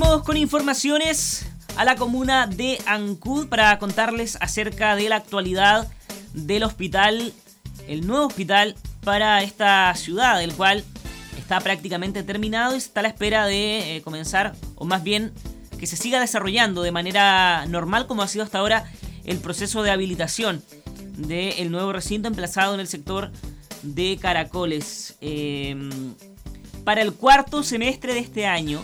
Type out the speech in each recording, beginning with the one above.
Vamos con informaciones a la comuna de Ancud para contarles acerca de la actualidad del hospital, el nuevo hospital para esta ciudad, el cual está prácticamente terminado y está a la espera de comenzar, o más bien que se siga desarrollando de manera normal como ha sido hasta ahora el proceso de habilitación del nuevo recinto emplazado en el sector de Caracoles. Para el cuarto semestre de este año,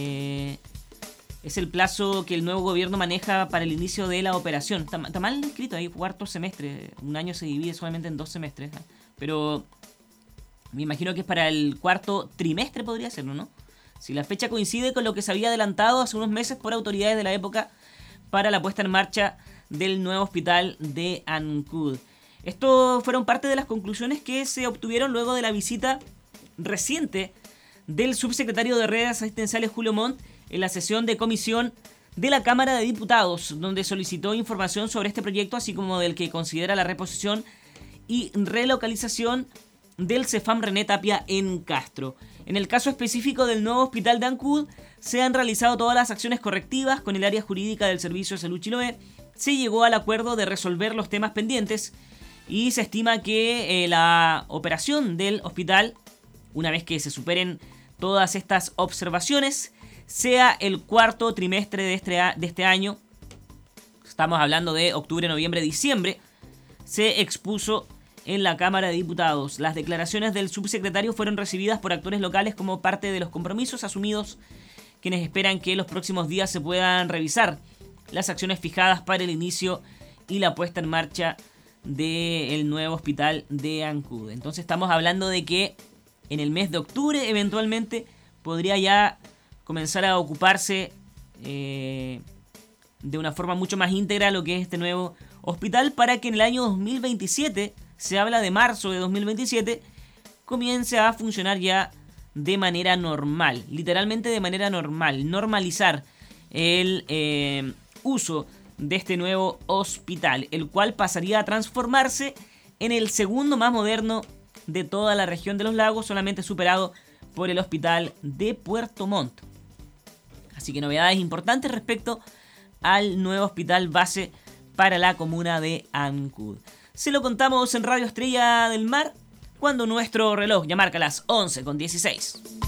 es el plazo que el nuevo gobierno maneja para el inicio de la operación. Está mal escrito ahí, cuarto semestre. Un año se divide solamente en 2 semestres. Pero me imagino que es para el cuarto trimestre, podría ser, ¿no? Si la fecha coincide con lo que se había adelantado hace unos meses por autoridades de la época para la puesta en marcha del nuevo hospital de Ancud. Esto fueron parte de las conclusiones que se obtuvieron luego de la visita reciente del subsecretario de Redes Asistenciales Julio Montt en la sesión de comisión de la Cámara de Diputados, donde solicitó información sobre este proyecto, así como del que considera la reposición y relocalización del Cefam René Tapia en Castro. En el caso específico del nuevo hospital de Ancud, se han realizado todas las acciones correctivas con el área jurídica del Servicio de Salud Chiloé. Se llegó al acuerdo de resolver los temas pendientes y se estima que la operación del hospital, una vez que se superen todas estas observaciones, sea el cuarto trimestre de este año. Estamos hablando de octubre, noviembre, diciembre. Se expuso en la Cámara de Diputados. Las declaraciones del subsecretario fueron recibidas por actores locales como parte de los compromisos asumidos, quienes esperan que en los próximos días se puedan revisar las acciones fijadas para el inicio y la puesta en marcha del nuevo hospital de Ancud. Entonces estamos hablando de que en el mes de octubre eventualmente podría ya comenzar a ocuparse de una forma mucho más íntegra lo que es este nuevo hospital, para que en el año 2027, se habla de marzo de 2027, comience a funcionar ya de manera normal, literalmente de manera normal, normalizar el uso de este nuevo hospital, el cual pasaría a transformarse en el segundo más moderno de toda la región de los lagos, solamente superado por el hospital de Puerto Montt. Así que novedades importantes respecto al nuevo hospital base para la comuna de Ancud. Se lo contamos en Radio Estrella del Mar cuando nuestro reloj ya marca las 11:16.